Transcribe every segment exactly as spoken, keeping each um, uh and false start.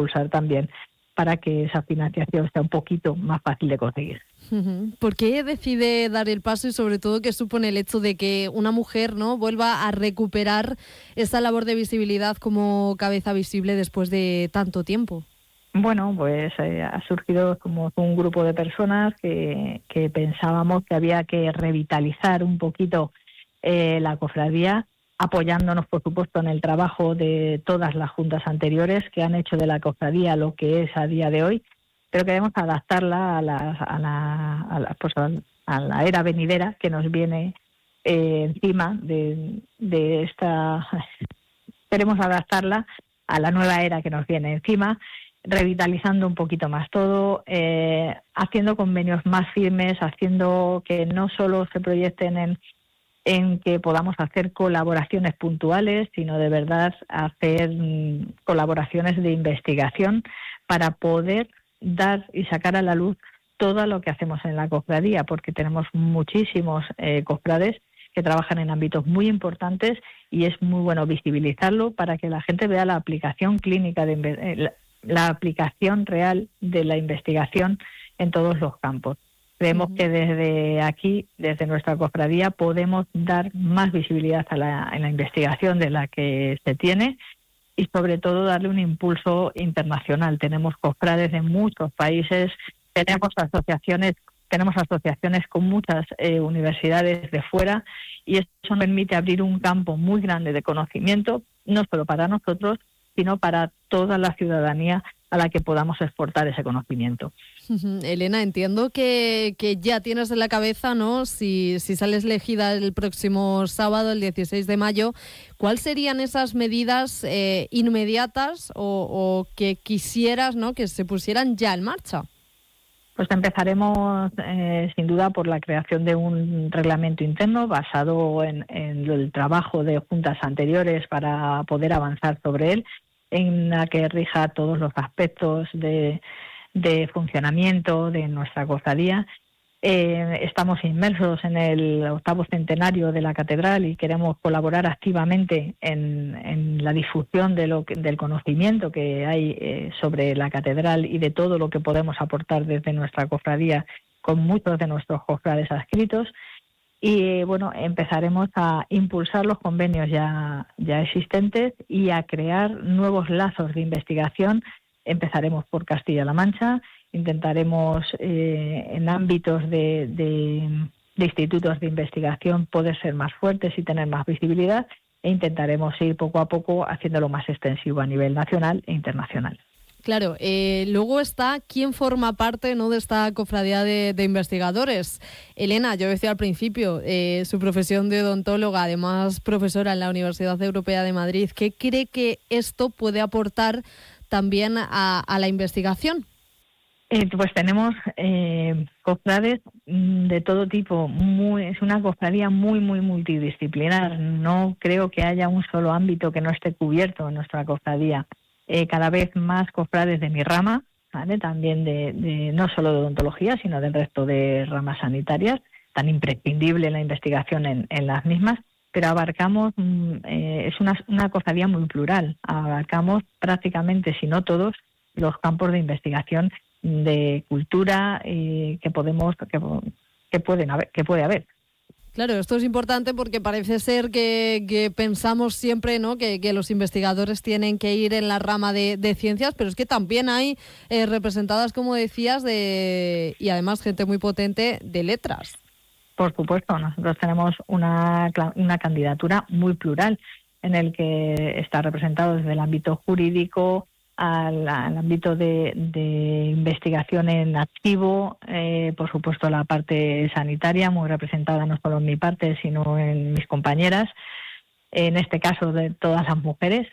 impulsar también para que esa financiación sea un poquito más fácil de conseguir. ¿Por qué decide dar el paso y sobre todo qué supone el hecho de que una mujer, ¿no?, vuelva a recuperar esa labor de visibilidad como cabeza visible después de tanto tiempo? Bueno, pues eh, ha surgido como un grupo de personas que, que pensábamos que había que revitalizar un poquito eh, la cofradía, apoyándonos, por supuesto, en el trabajo de todas las juntas anteriores que han hecho de la cofradía lo que es a día de hoy, pero queremos adaptarla a la, a la, a la, pues a, a la era venidera que nos viene eh, encima de, de esta... Queremos adaptarla a la nueva era que nos viene encima, revitalizando un poquito más todo, eh, haciendo convenios más firmes, haciendo que no solo se proyecten en en que podamos hacer colaboraciones puntuales, sino de verdad hacer mm, colaboraciones de investigación para poder dar y sacar a la luz todo lo que hacemos en la cofradía, porque tenemos muchísimos eh, cofrades que trabajan en ámbitos muy importantes y es muy bueno visibilizarlo para que la gente vea la aplicación clínica, de eh, la, la aplicación real de la investigación en todos los campos. Creemos que desde aquí, desde nuestra cofradía, podemos dar más visibilidad a la, a la investigación de la que se tiene y sobre todo darle un impulso internacional. Tenemos cofrades de muchos países, tenemos asociaciones, tenemos asociaciones con muchas eh, universidades de fuera y eso nos permite abrir un campo muy grande de conocimiento, no solo para nosotros, sino para toda la ciudadanía a la que podamos exportar ese conocimiento. Uh-huh. Elena, entiendo que, que ya tienes en la cabeza, ¿no?, si, si sales elegida el próximo sábado, el dieciséis de mayo, ¿cuáles serían esas medidas eh, inmediatas o, o que quisieras, ¿no?, que se pusieran ya en marcha? Pues empezaremos eh, sin duda por la creación de un reglamento interno basado en, en el trabajo de juntas anteriores para poder avanzar sobre él, en la que rija todos los aspectos de, de funcionamiento de nuestra cofradía. Eh, estamos inmersos en el octavo centenario de la catedral y queremos colaborar activamente en, en la difusión de lo que, del conocimiento que hay eh, sobre la catedral y de todo lo que podemos aportar desde nuestra cofradía con muchos de nuestros cofrades adscritos. Y bueno, empezaremos a impulsar los convenios ya, ya existentes y a crear nuevos lazos de investigación. Empezaremos por Castilla-La Mancha, intentaremos eh, en ámbitos de, de, de institutos de investigación poder ser más fuertes y tener más visibilidad e intentaremos ir poco a poco haciéndolo más extensivo a nivel nacional e internacional. Claro, eh, luego está quién forma parte, ¿no?, de esta cofradía de, de investigadores. Elena, yo decía al principio, eh, su profesión de odontóloga, además profesora en la Universidad Europea de Madrid, ¿qué cree que esto puede aportar también a, a la investigación? Eh, pues tenemos eh, cofrades de todo tipo, muy, es una cofradía muy, muy multidisciplinar. No creo que haya un solo ámbito que no esté cubierto en nuestra cofradía. Eh, cada vez más cofrades de mi rama, ¿vale?, también de, de no solo de odontología, sino del resto de ramas sanitarias, tan imprescindible la investigación en, en las mismas, pero abarcamos, eh, es una, una cofradía muy plural, abarcamos prácticamente, si no todos, los campos de investigación de cultura eh, que podemos que, que pueden haber, que puede haber. Claro, esto es importante porque parece ser que, que pensamos siempre, ¿no?, que, que los investigadores tienen que ir en la rama de, de ciencias, pero es que también hay eh, representadas, como decías, de y además gente muy potente de letras. Por supuesto, nosotros tenemos una, una candidatura muy plural en el que está representado desde el ámbito jurídico al, al ámbito de, de investigación en activo, eh, por supuesto la parte sanitaria, muy representada no solo en mi parte, sino en mis compañeras, en este caso de todas las mujeres.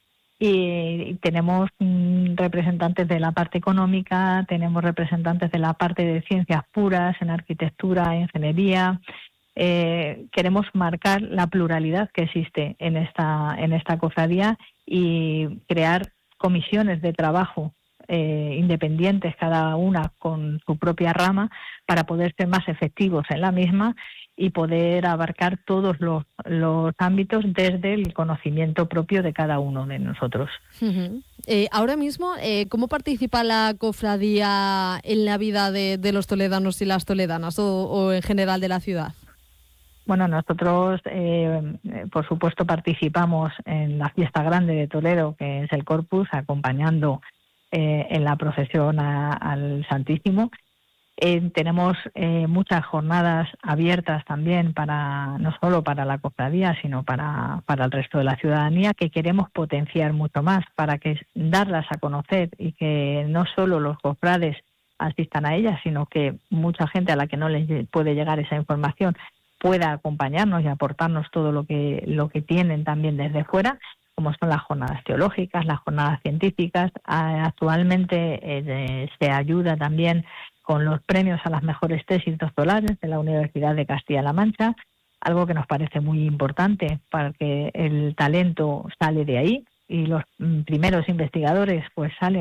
Y tenemos mm, representantes de la parte económica, tenemos representantes de la parte de ciencias puras, en arquitectura, ingeniería. Eh, queremos marcar la pluralidad que existe en esta, en esta cofradía y crear comisiones de trabajo eh, independientes, cada una con su propia rama, para poder ser más efectivos en la misma y poder abarcar todos los, los ámbitos desde el conocimiento propio de cada uno de nosotros. Uh-huh. Eh, ahora mismo, eh, ¿cómo participa la cofradía en la vida de, de los toledanos y las toledanas o, o en general de la ciudad? Bueno, nosotros, eh, por supuesto, participamos en la fiesta grande de Toledo, que es el Corpus, acompañando eh, en la procesión a, al Santísimo. Eh, tenemos eh, muchas jornadas abiertas también para no solo para la cofradía, sino para, para el resto de la ciudadanía, que queremos potenciar mucho más para que darlas a conocer y que no solo los cofrades asistan a ellas, sino que mucha gente a la que no les puede llegar esa información pueda acompañarnos y aportarnos todo lo que lo que tienen también desde fuera, como son las jornadas teológicas, las jornadas científicas. Actualmente eh, se ayuda también con los premios a las mejores tesis doctorales de la Universidad de Castilla-La Mancha, algo que nos parece muy importante para que el talento sale de ahí y los primeros investigadores pues salen